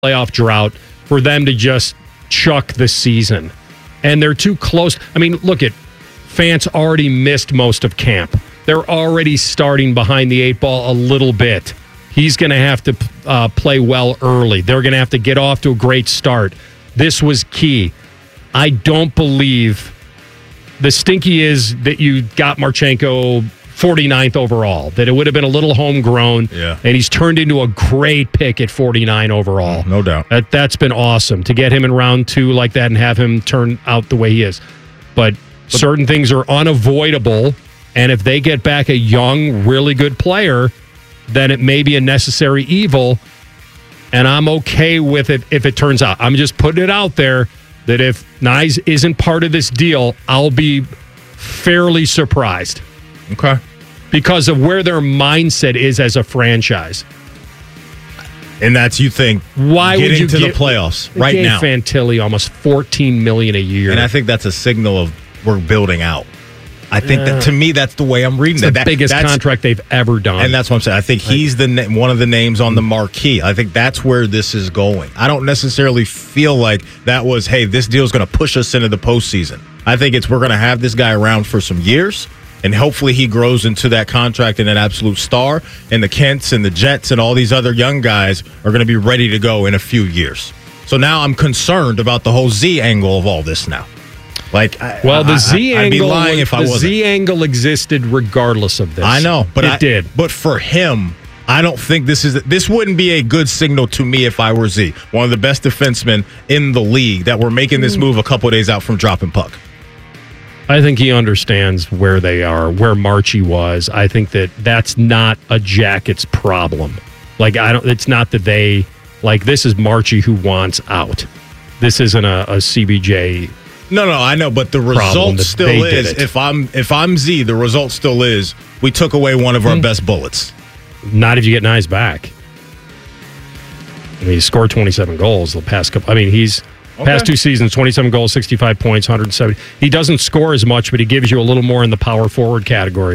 playoff drought for them to just chuck the season. And they're too close. I mean, look at Fant's already missed most of camp. They're already starting behind the 8 ball a little bit. He's going to have to play well early. They're going to have to get off to a great start. This was key. I don't believe the stinky is that you got Marchenko 49th overall, that it would have been a little homegrown, and he's turned into a great pick at 49 overall. No doubt. That's been awesome to get him in round 2 like that and have him turn out the way he is. But certain things are unavoidable, and if they get back a young, really good player, then it may be a necessary evil, and I'm okay with it if it turns out. I'm just putting it out there that if Nyes isn't part of this deal, I'll be fairly surprised. Okay. Because of where their mindset is as a franchise. And that's, you think, why getting would you to the playoffs right now. Fantilli almost $14 million a year. And I think that's a signal of we're building out. I think that, to me, that's the way I'm reading it. The biggest contract they've ever done. And that's what I'm saying. I think he's one of the names on the marquee. I think that's where this is going. I don't necessarily feel like that was, hey, this deal is going to push us into the postseason. I think we're going to have this guy around for some years, and hopefully he grows into that contract and an absolute star, and the Kents and the Jets and all these other young guys are going to be ready to go in a few years. So now I'm concerned about the whole Z angle of all this now. The Z angle. I'd be lying if I wasn't. The Z angle existed regardless of this. I know, but it did. But for him, I don't think this wouldn't be a good signal to me if I were Z, one of the best defensemen in the league, that we're making this move a couple of days out from dropping puck. I think he understands where they are, where Marchie was. I think that's not a Jackets problem. It's not that they this is Marchie who wants out. This isn't a CBJ. No, I know, but the result still is, if I'm Z, the result still is we took away one of our best bullets. Not if you get Nyes back. I mean, he scored 27 goals the past couple. I mean, he's past 2 seasons, 27 goals, 65 points, 170. He doesn't score as much, but he gives you a little more in the power forward category.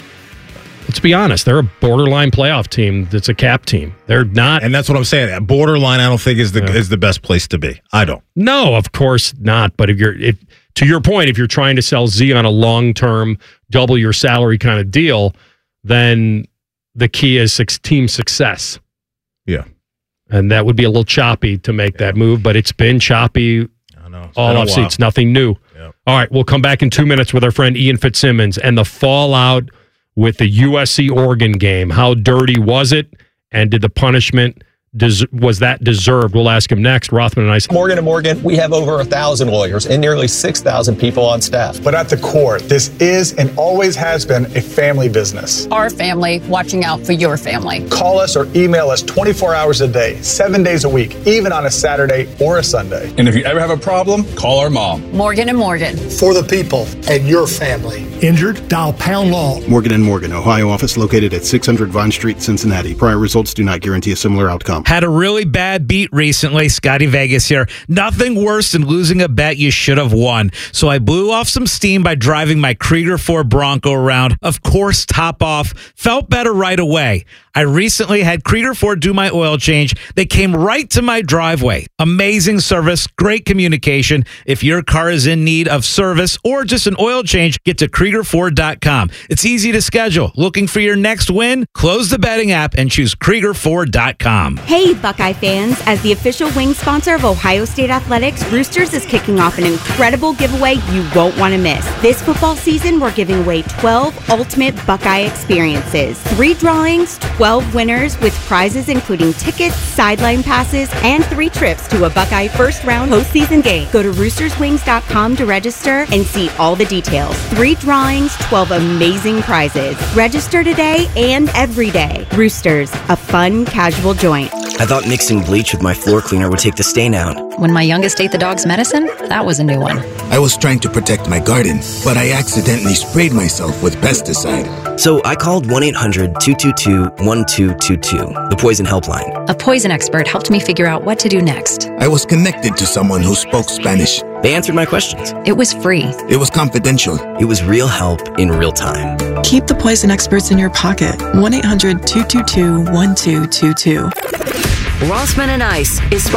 Let's be honest, they're a borderline playoff team that's a cap team. They're not. And that's what I'm saying. Borderline, I don't think is the best place to be. I don't. No, of course not. But to your point, if you're trying to sell Z on a long-term, double your salary kind of deal, then the key is team success. Yeah. And that would be a little choppy to make that move, but it's been choppy all offseason. It's nothing new. Yep. All right, we'll come back in 2 minutes with our friend Ian Fitzsimmons and the fallout with the USC-Oregon game. How dirty was it, and did the punishment was that deserved? We'll ask him next. Rothman and I. Morgan & Morgan, we have over 1,000 lawyers and nearly 6,000 people on staff. But at the core, this is and always has been a family business. Our family watching out for your family. Call us or email us 24 hours a day, 7 days a week, even on a Saturday or a Sunday. And if you ever have a problem, call our mom. Morgan & Morgan. For the people and your family. Injured? Dial Pound Law. Morgan & Morgan, Ohio office located at 600 Vine Street, Cincinnati. Prior results do not guarantee a similar outcome. Had a really bad beat recently. Scotty Vegas here. Nothing worse than losing a bet you should have won. So I blew off some steam by driving my Krieger 4 Bronco around. Of course, top off. Felt better right away. I recently had Krieger 4 do my oil change. They came right to my driveway. Amazing service, great communication. If your car is in need of service or just an oil change, get to Krieger4.com. It's easy to schedule. Looking for your next win? Close the betting app and choose Krieger4.com. Hey, Buckeye fans. As the official wing sponsor of Ohio State Athletics, Roosters is kicking off an incredible giveaway you won't want to miss. This football season, we're giving away 12 ultimate Buckeye experiences. 3 drawings, 12 winners with prizes including tickets, sideline passes, and 3 trips to a Buckeye first-round postseason game. Go to roosterswings.com to register and see all the details. 3 drawings, 12 amazing prizes. Register today and every day. Roosters, a fun, casual joint. I thought mixing bleach with my floor cleaner would take the stain out. When my youngest ate the dog's medicine, that was a new one. I was trying to protect my garden, but I accidentally sprayed myself with pesticide. So I called 1-800-222-1222, the poison helpline. A poison expert helped me figure out what to do next. I was connected to someone who spoke Spanish. They answered my questions. It was free. It was confidential. It was real help in real time. Keep the poison experts in your pocket. 1-800-222-1222. Rothman and Ice is